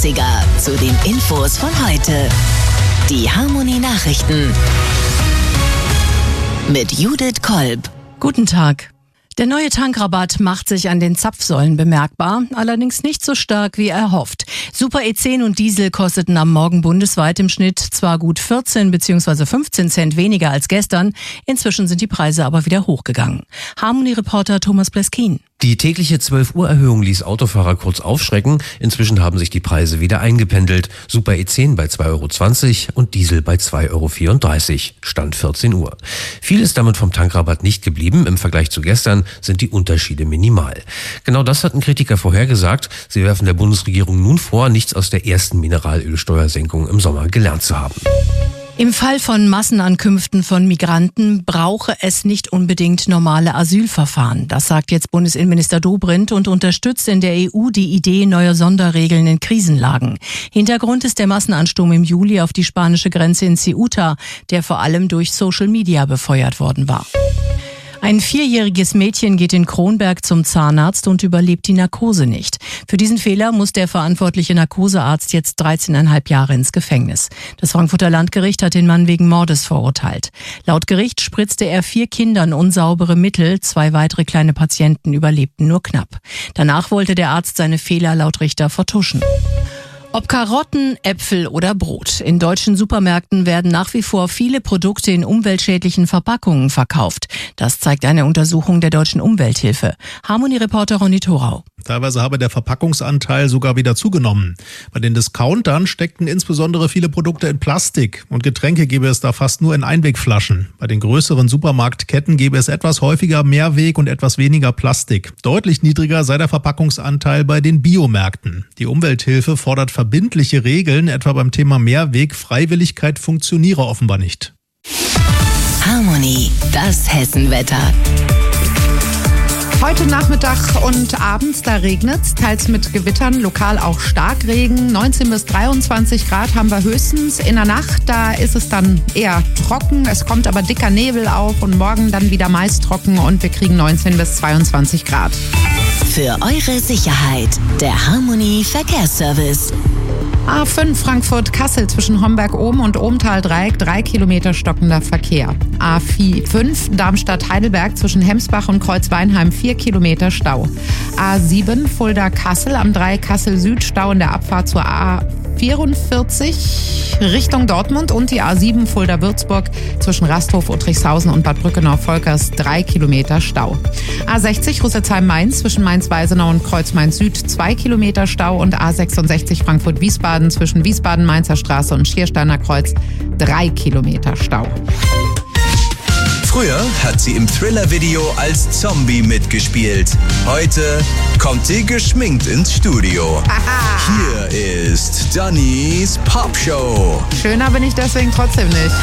Klassiker zu den Infos von heute. Die Harmony Nachrichten mit Judith Kolb. Guten Tag. Der neue Tankrabatt macht sich an den Zapfsäulen bemerkbar, allerdings nicht so stark wie erhofft. Super E10 und Diesel kosteten am Morgen bundesweit im Schnitt zwar gut 14 bzw. 15 Cent weniger als gestern, inzwischen sind die Preise aber wieder hochgegangen. Harmony-Reporter Thomas Bleskin. Die tägliche 12-Uhr-Erhöhung ließ Autofahrer kurz aufschrecken. Inzwischen haben sich die Preise wieder eingependelt. Super E10 bei 2,20 € und Diesel bei 2,34 €. Stand 14 Uhr. Viel ist damit vom Tankrabatt nicht geblieben. Im Vergleich zu gestern sind die Unterschiede minimal. Genau das hatten Kritiker vorhergesagt. Sie werfen der Bundesregierung nun vor, nichts aus der ersten Mineralölsteuersenkung im Sommer gelernt zu haben. Im Fall von Massenankünften von Migranten brauche es nicht unbedingt normale Asylverfahren. Das sagt jetzt Bundesinnenminister Dobrindt und unterstützt in der EU die Idee neuer Sonderregeln in Krisenlagen. Hintergrund ist der Massenansturm im Juli auf die spanische Grenze in Ceuta, der vor allem durch Social Media befeuert worden war. Ein 4-jähriges Mädchen geht in Kronberg zum Zahnarzt und überlebt die Narkose nicht. Für diesen Fehler muss der verantwortliche Narkosearzt jetzt 13,5 Jahre ins Gefängnis. Das Frankfurter Landgericht hat den Mann wegen Mordes verurteilt. Laut Gericht spritzte er 4 Kindern unsaubere Mittel, 2 weitere kleine Patienten überlebten nur knapp. Danach wollte der Arzt seine Fehler laut Richter vertuschen. Ob Karotten, Äpfel oder Brot. In deutschen Supermärkten werden nach wie vor viele Produkte in umweltschädlichen Verpackungen verkauft. Das zeigt eine Untersuchung der Deutschen Umwelthilfe. Harmony-Reporter Ronny Thorau. Teilweise habe der Verpackungsanteil sogar wieder zugenommen. Bei den Discountern steckten insbesondere viele Produkte in Plastik und Getränke gäbe es da fast nur in Einwegflaschen. Bei den größeren Supermarktketten gäbe es etwas häufiger Mehrweg und etwas weniger Plastik. Deutlich niedriger sei der Verpackungsanteil bei den Biomärkten. Die Umwelthilfe fordert verbindliche Regeln, etwa beim Thema Mehrweg. Freiwilligkeit funktioniere offenbar nicht. Harmony, das Hessenwetter. Heute Nachmittag und abends, da regnet's, teils mit Gewittern, lokal auch Starkregen. 19 bis 23 Grad haben wir höchstens. In der Nacht, da ist es dann eher trocken. Es kommt aber dicker Nebel auf und morgen dann wieder meist trocken und wir kriegen 19 bis 22 Grad. Für eure Sicherheit, der Harmony Verkehrsservice. A5 Frankfurt-Kassel zwischen Homberg-Ohm und Ohmtal-Dreieck 3 Kilometer stockender Verkehr. A5 Darmstadt-Heidelberg zwischen Hemsbach und Kreuzweinheim 4 Kilometer Stau. A7 Fulda-Kassel am Dreieck Kassel-Süd Stau in der Abfahrt zur A44 Richtung Dortmund und die A7 Fulda-Würzburg zwischen Rasthof, Uttrichshausen und Bad Brückenau-Volkers 3 Kilometer Stau. A60 Rüsselsheim-Mainz zwischen Mainz-Weisenau und Kreuz-Main-Süd 2 Kilometer Stau und A66 Frankfurt-Wiesbaden zwischen Wiesbaden-Mainzer Straße und Schiersteiner Kreuz 3 Kilometer Stau. Früher hat sie im Thriller-Video als Zombie mitgespielt. Heute kommt sie geschminkt ins Studio. Aha. Hier ist Dannys Popshow. Schöner bin ich deswegen trotzdem nicht.